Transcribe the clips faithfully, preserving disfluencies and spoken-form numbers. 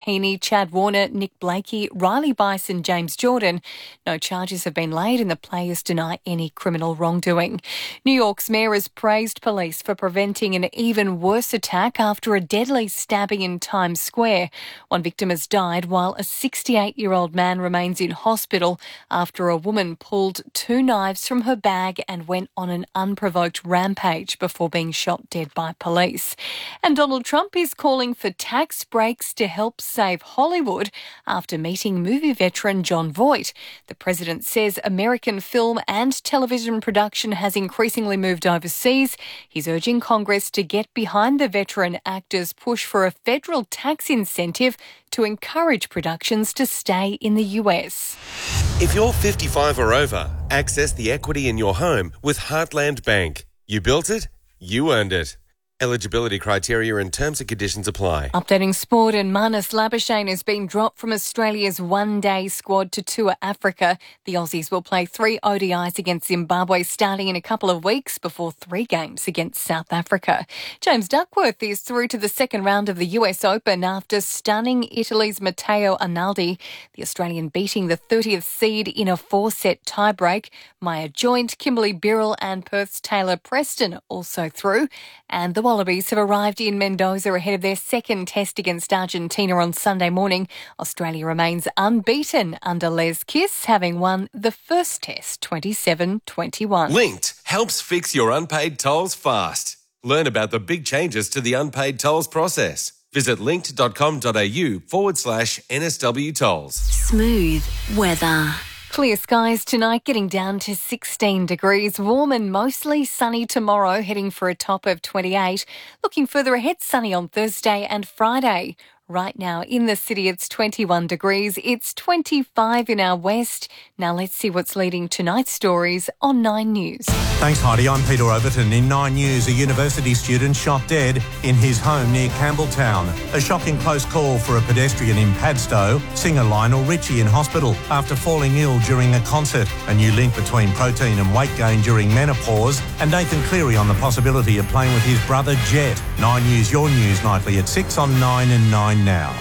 Heaney, Chad Warner, Nick Blakey, Riley Bice and James Jordan. No charges have been laid and the players deny any criminal wrongdoing. New York's mayor has praised police for preventing an even worse attack after a deadly stabbing in Times Square. One victim has died while a sixty-eight-year-old man remains in hospital after a woman pulled two knives from her bag and went on an unprovoked rampage before being shot dead by police. And Donald Trump is calling for tax breaks to help save Hollywood after meeting movie veteran Jon Voight. The president says American film and television production has increasingly moved overseas. He's urging Congress to get behind the veteran actor's push for a federal tax incentive to encourage productions to stay in the U S. If you're fifty-five or over, access the equity in your home with Heartland Bank. You built it, you earned it. Eligibility criteria and terms and conditions apply. Updating sport, and Marnus Labuschagne has been dropped from Australia's one-day squad to tour Africa. The Aussies will play three O D Is against Zimbabwe starting in a couple of weeks before three games against South Africa. James Duckworth is through to the second round of the U S Open after stunning Italy's Matteo Arnaldi. The Australian beating the thirtieth seed in a four-set tiebreak. Maya Joint, Kimberly Birrell and Perth's Taylor Preston also through. And the Wallabies have arrived in Mendoza ahead of their second test against Argentina on Sunday morning. Australia remains unbeaten under Les Kiss, having won the first test twenty-seven twenty-one. Linked helps fix your unpaid tolls fast. Learn about the big changes to the unpaid tolls process. Visit linked.com.au forward slash NSW tolls. Smooth weather. Clear skies tonight, getting down to sixteen degrees. Warm and mostly sunny tomorrow, heading for a top of twenty-eight. Looking further ahead, sunny on Thursday and Friday. Right now in the city, it's twenty-one degrees. It's twenty-five in our west. Now let's see what's leading tonight's stories on Nine News. Thanks, Heidi. I'm Peter Overton. In Nine News, a university student shot dead in his home near Campbelltown. A shocking close call for a pedestrian in Padstow. Singer Lionel Richie in hospital after falling ill during a concert. A new link between protein and weight gain during menopause. And Nathan Cleary on the possibility of playing with his brother Jet. Nine News, your news nightly at six on nine and nine now.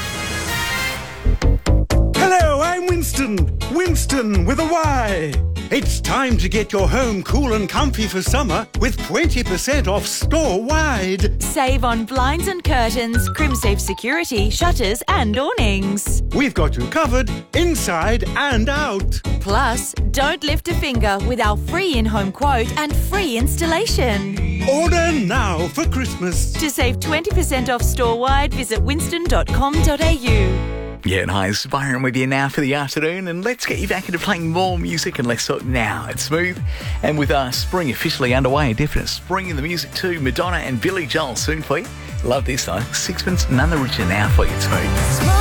Hello, I'm Winston. Winston with a Y. It's time to get your home cool and comfy for summer with twenty percent off store-wide. Save on blinds and curtains, CrimSafe security, shutters and awnings. We've got you covered inside and out. Plus, don't lift a finger with our free in-home quote and free installation. Order now for Christmas. To save twenty percent off store-wide, visit winston dot com dot a u. Yeah, and hi, it's Byron with you now for the afternoon, and let's get you back into playing more music, and let's talk now. It's Smooth, and with uh, spring officially underway, a definite spring in the music too. Madonna and Billy Joel soon for you. Love this though. Sixpence None the Richer now for you, Smooth.